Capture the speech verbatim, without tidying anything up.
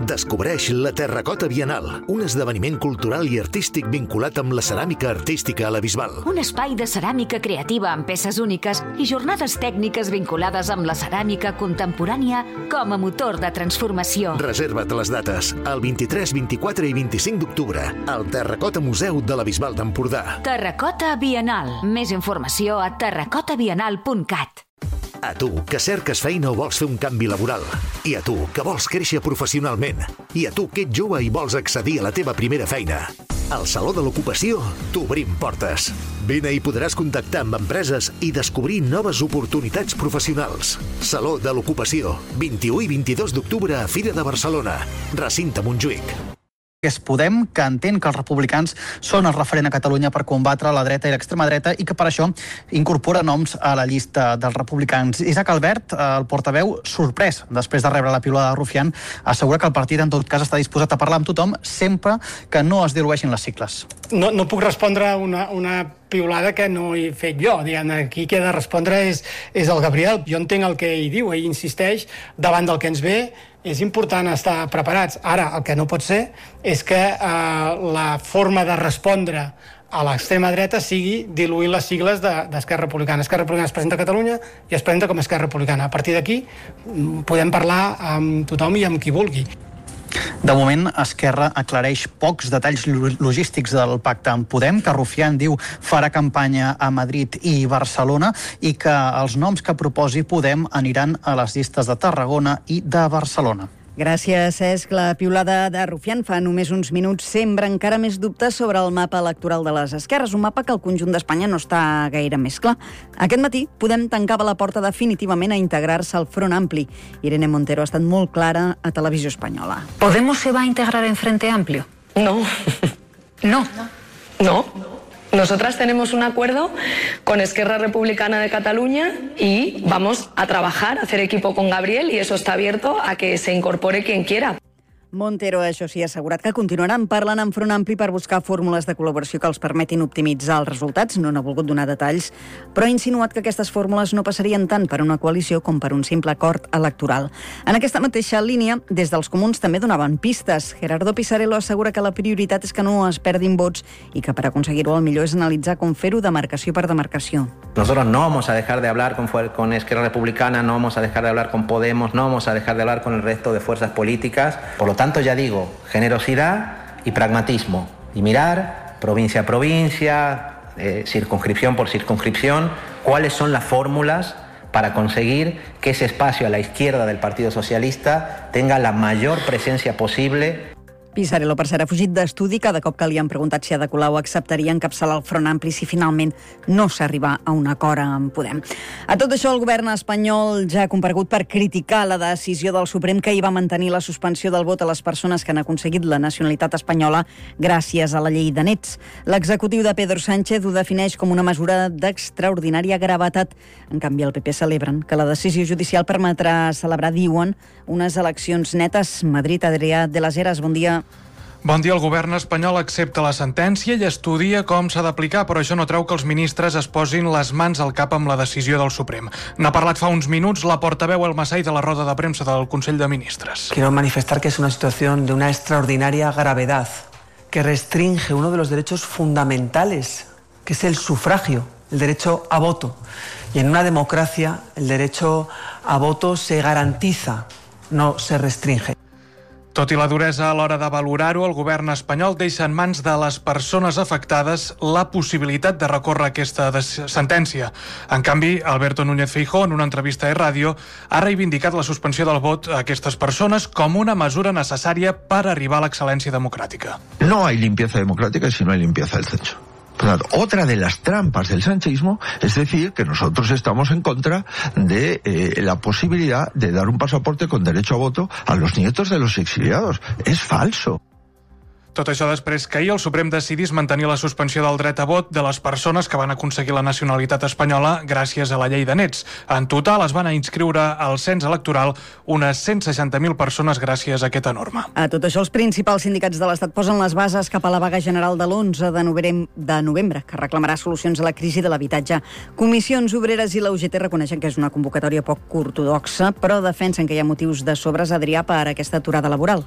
Descobreix la Terracota Bienal, un esdeveniment cultural i artístic vinculat amb la ceràmica artística a la Bisbal. Un espai de ceràmica creativa amb peces úniques i jornades tècniques vinculades amb la ceràmica contemporània com a motor de transformació. Reserva't les dates el vint-i-tres, vint-i-quatre i vint-i-cinc d'octubre al Terracota Museu de la Bisbal d'Empordà. Terracota Bienal. Més informació a terracota bienal punt cat. A tu, que cerques feina o vols fer un canvi laboral. I a tu, que vols créixer professionalment. I a tu, que ets jove i vols accedir a la teva primera feina. Al Saló de l'Ocupació t'obrim portes. Vine i podràs contactar amb empreses i descobrir noves oportunitats professionals. Saló de l'Ocupació, vint-i-u i vint-i-dos d'octubre a Fira de Barcelona. Recinte Montjuïc. És Podem, que entén que els republicans són el referent a Catalunya per combatre la dreta i l'extrema dreta i que per això incorpora noms a la llista dels republicans. Isaac Albert, el portaveu, sorprès després de rebre la piulada de Rufián, assegura que el partit en tot cas està disposat a parlar amb tothom sempre que no es dilueixin les sigles. No, no puc respondre una, una piulada que no he fet jo. Diguem, aquí qui ha de respondre és, és el Gabriel. Jo entenc el que ell diu, ell insisteix davant del que ens ve. És important estar preparats. Ara, el que no pot ser és que eh, la forma de respondre a l'extrema dreta sigui diluint les sigles d'Esquerra Republicana. Esquerra Republicana es presenta a Catalunya i es presenta com a Esquerra Republicana. A partir d'aquí podem parlar amb tothom i amb qui vulgui. De moment, Esquerra aclareix pocs detalls logístics del pacte amb Podem, que Rufián diu farà campanya a Madrid i Barcelona i que els noms que proposi Podem aniran a les llistes de Tarragona i de Barcelona. Gràcies, Cesc. La piulada de Rufián fa només uns minuts sembra encara més dubtes sobre el mapa electoral de les esquerres, un mapa que el conjunt d'Espanya no està gaire més clar. Aquest matí Podem tancava la porta definitivament a integrar-se al Front Ampli. Irene Montero ha estat molt clara a Televisió Espanyola. ¿Podemos se va a integrar en Frente Amplio? No. No. No. Nosotras tenemos un acuerdo con Esquerra Republicana de Cataluña y vamos a trabajar, a hacer equipo con Gabriel y eso está abierto a que se incorpore quien quiera. Montero, això sí, ha assegurat que continuaran parlant amb Front Ampli per buscar fórmules de col·laboració que els permetin optimitzar els resultats. No n'ha volgut donar detalls, però ha insinuat que aquestes fórmules no passarien tant per una coalició com per un simple acord electoral. En aquesta mateixa línia, des dels comuns també donaven pistes. Gerardo Pisarello assegura que la prioritat és que no es perdin vots i que per aconseguir-ho el millor és analitzar com fer-ho demarcació per demarcació. Nosotros no vamos a dejar de hablar con, con Esquerra Republicana, no vamos a dejar de hablar con Podemos, no vamos a dejar de hablar con el resto de fuerzas políticas. Por lo tanto, ya digo, generosidad y pragmatismo. Y mirar provincia a provincia, eh, circunscripción por circunscripción, cuáles son las fórmulas para conseguir que ese espacio a la izquierda del Partido Socialista tenga la mayor presencia posible. Pisarello, per cert, ha fugit d'estudi cada cop que li han preguntat si Ada Colau acceptaria encapçalar el Front Ampli si finalment no s'arriba a un acord amb Podem. A tot això, el govern espanyol ja ha comparegut per criticar la decisió del Suprem que hi va mantenir la suspensió del vot a les persones que han aconseguit la nacionalitat espanyola gràcies a la llei de nets. L'executiu de Pedro Sánchez ho defineix com una mesura d'extraordinària gravetat. En canvi, el P P celebren que la decisió judicial permetrà celebrar, diuen, unes eleccions netes. Madrid, Adrià de las Heras, bon dia. Bon dia. El govern espanyol accepta la sentència i estudia com s'ha d'aplicar, però això no treu que els ministres es posin les mans al cap amb la decisió del Suprem. N'ha parlat fa uns minuts la portaveu El Masai de la roda de premsa del Consell de Ministres. Quiero manifestar que es una situación de una extraordinaria gravedad que restringe uno de los derechos fundamentales, que es el sufragio, el derecho a voto. Y en una democracia el derecho a voto se garantiza, no se restringe. Tot i la duresa a l'hora de valorar-ho, el govern espanyol deixa en mans de les persones afectades la possibilitat de recórrer aquesta sentència. En canvi, Alberto Núñez Feijóo, en una entrevista a E-Radio, ha reivindicat la suspensió del vot a aquestes persones com una mesura necessària per arribar a l'excel·lència democràtica. No hay limpieza democrática si no hay limpieza del censo. Por tanto, otra de las trampas del sanchismo es decir que nosotros estamos en contra de eh, la posibilidad de dar un pasaporte con derecho a voto a los nietos de los exiliados. Es falso. Tot això després que ahir el Suprem decidís mantenir la suspensió del dret a vot de les persones que van aconseguir la nacionalitat espanyola gràcies a la llei de nets. En total es van a inscriure al cens electoral unes cent seixanta mil persones gràcies a aquesta norma. A tot això, els principals sindicats de l'Estat posen les bases cap a la vaga general de l'onze de novembre, de novembre, que reclamarà solucions a la crisi de l'habitatge. Comissions Obreres i la U G T reconeixen que és una convocatòria poc ortodoxa, però defensen que hi ha motius de sobres, Adrià, per aquesta aturada laboral.